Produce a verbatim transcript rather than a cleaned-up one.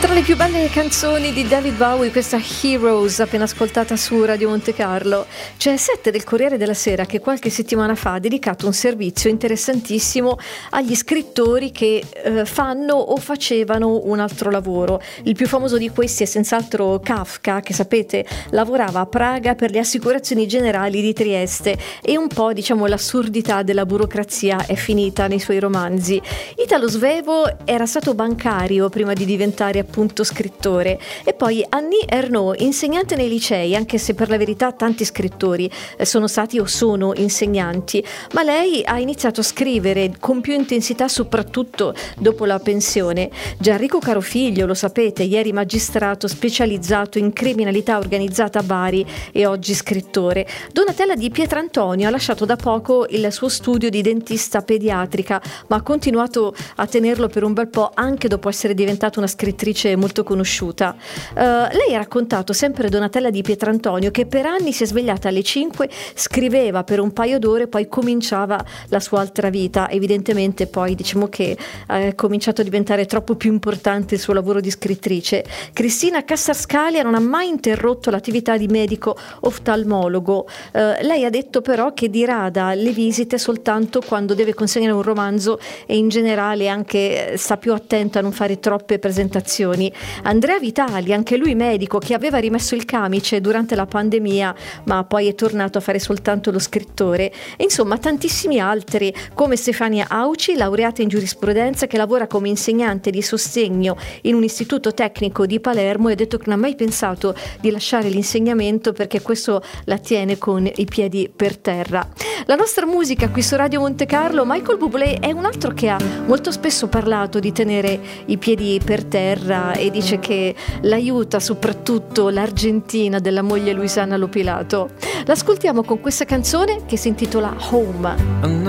Tra le più belle canzoni di David Bowie, questa Heroes appena ascoltata su Radio Monte Carlo. C'è Sette del Corriere della Sera che qualche settimana fa ha dedicato un servizio interessantissimo agli scrittori che eh, fanno o facevano un altro lavoro. Il più famoso di questi è senz'altro Kafka, che sapete lavorava a Praga per le assicurazioni generali di Trieste, e un po' diciamo l'assurdità della burocrazia è finita nei suoi romanzi. Italo Svevo era stato bancario prima di diventare appunto appunto scrittore, e poi Annie Ernaux, insegnante nei licei, anche se per la verità tanti scrittori eh, sono stati o sono insegnanti, ma lei ha iniziato a scrivere con più intensità soprattutto dopo la pensione. Gianrico Carofiglio, lo sapete, ieri magistrato specializzato in criminalità organizzata a Bari e oggi scrittore. Donatella Di Pietrantonio ha lasciato da poco il suo studio di dentista pediatrica, ma ha continuato a tenerlo per un bel po' anche dopo essere diventata una scrittrice molto conosciuta. Uh, lei ha raccontato, sempre Donatella Di Pietrantonio, che per anni si è svegliata alle cinque, scriveva per un paio d'ore, poi cominciava la sua altra vita. Evidentemente poi diciamo che è cominciato a diventare troppo più importante il suo lavoro di scrittrice. Cristina Cassarscalia non ha mai interrotto l'attività di medico oftalmologo. Uh, lei ha detto però che dirada le visite soltanto quando deve consegnare un romanzo, e in generale anche sta più attenta a non fare troppe presentazioni. Andrea Vitali, anche lui medico, che aveva rimesso il camice durante la pandemia ma poi è tornato a fare soltanto lo scrittore, e insomma tantissimi altri, come Stefania Auci, laureata in giurisprudenza, che lavora come insegnante di sostegno in un istituto tecnico di Palermo, e ha detto che non ha mai pensato di lasciare l'insegnamento perché questo la tiene con i piedi per terra. La nostra musica qui su Radio Monte Carlo, Michael Bublé è un altro che ha molto spesso parlato di tenere i piedi per terra, e dice che l'aiuta soprattutto l'Argentina della moglie Luisana Lopilato. L'ascoltiamo con questa canzone che si intitola Home.